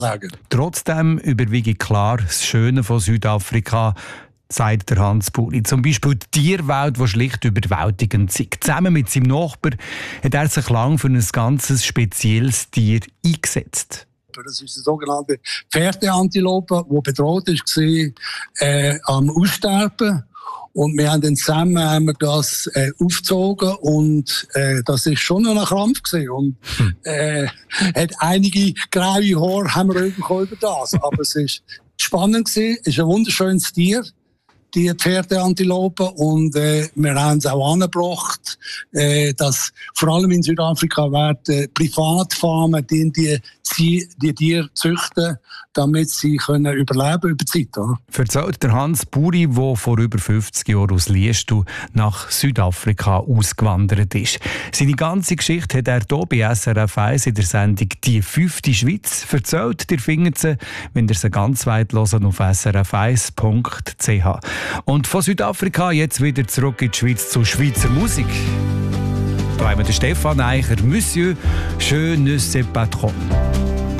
sagen. Trotzdem überwiege klar das Schöne von Südafrika, sagt der Hans Buri. Zum Beispiel die Tierwelt, die schlicht überwältigend ist. Zusammen mit seinem Nachbar hat er sich lange für ein ganz spezielles Tier eingesetzt. Das ist die sogenannte Pferdeantilope, die bedroht war, am Aussterben. Und wir haben dann zusammen das aufgezogen und das ist schon noch ein Krampf gewesen. Und hat einige graue Haare haben wir bekommen über das. Aber es ist spannend gewesen, es ist ein wunderschönes Tier, die Pferdeantilope, und wir haben es auch angebracht, dass vor allem in Südafrika werden Privatfarmen die Tiere züchten, damit sie können überleben über die Zeit. Oder? Erzählt der Hans Buri, der vor über 50 Jahren aus Liestal nach Südafrika ausgewandert ist. Seine ganze Geschichte hat er hier bei SRF 1 in der Sendung «Die 5. Schweiz» erzählt. Ihr findet sie, wenn ihr sie ganz weit hören, auf srf1.ch. Und von Südafrika jetzt wieder zurück in die Schweiz zu Schweizer Musik. Da haben wir den Stefan Eicher, «Monsieur, je ne sais pas trop».